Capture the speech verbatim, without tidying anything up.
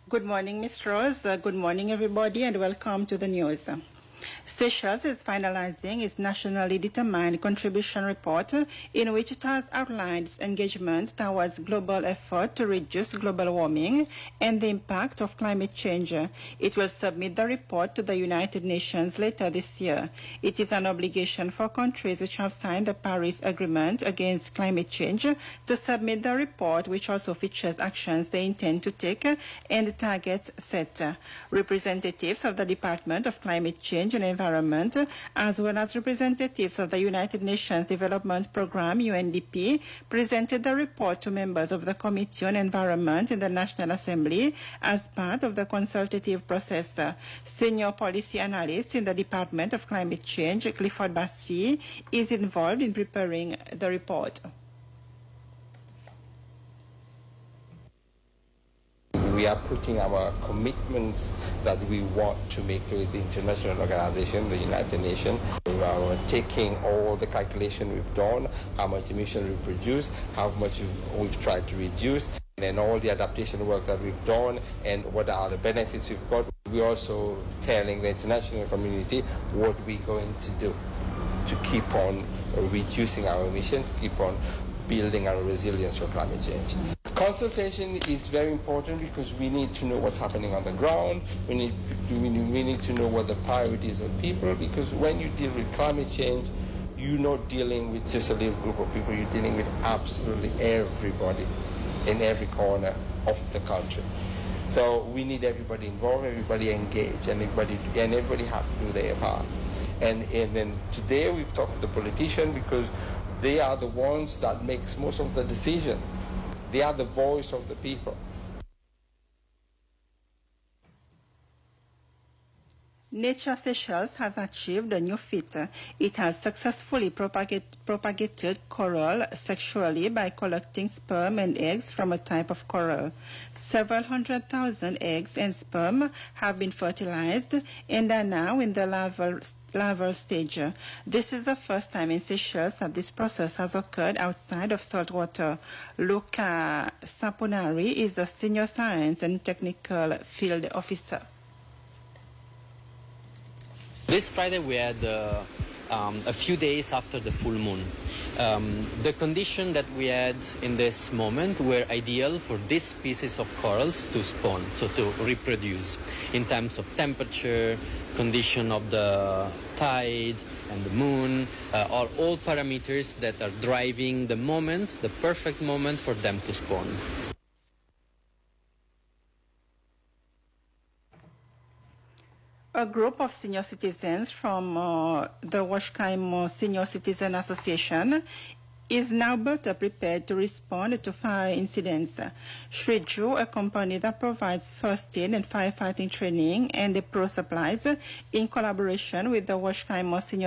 Good morning, Miz Rose. Uh, good morning, everybody, and welcome to the news. Seychelles is finalizing its nationally determined contribution report, in which it has outlined its engagement towards global effort to reduce global warming and the impact of climate change. It will submit the report to the United Nations later this year. It is an obligation for countries which have signed the Paris Agreement against climate change to submit the report, which also features actions they intend to take and targets set. Representatives of the Department of Climate Change and Environment, as well as representatives of the United Nations Development Programme, U N D P, presented the report to members of the Committee on Environment in the National Assembly as part of the consultative process. Senior policy analyst in the Department of Climate Change, Clifford Bastille, is involved in preparing the report. We are putting our commitments that we want to make to the international organization, the United Nations. We are taking all the calculation we've done, how much emission we've produced, how much we've, we've tried to reduce, and all the adaptation work that we've done, and what are the benefits we've got. We're also telling the international community what we're going to do to keep on reducing our emissions, to keep on building our resilience for climate change. Consultation is very important because we need to know what's happening on the ground. We need, we need, we need to know what the priorities of people, because when you deal with climate change, you're not dealing with just a little group of people, you're dealing with absolutely everybody in every corner of the country. So we need everybody involved, everybody engaged, and everybody, and everybody have to do their part. And, and then today we've talked to the politicians because they are the ones that makes most of the decision. They are the voice of the people. Nature Seychelles has achieved a new feat. It has successfully propagate, propagated coral sexually by collecting sperm and eggs from a type of coral. Several hundred thousand eggs and sperm have been fertilized and are now in the larval larval stage. This is the first time in Seychelles that this process has occurred outside of saltwater. Luca Saponari is a senior science and technical field officer. This Friday we had uh, um, a few days after the full moon. Um, the conditions that we had in this moment were ideal for these species of corals to spawn, so to reproduce, in terms of temperature, condition of the tide and the moon, uh, are all parameters that are driving the moment, the perfect moment for them to spawn. A group of senior citizens from uh, the Washkaimo Senior Citizen Association is now better prepared to respond to fire incidents. Shriju, a company that provides first aid and firefighting training and the pro supplies, in collaboration with the Washkaimo Senior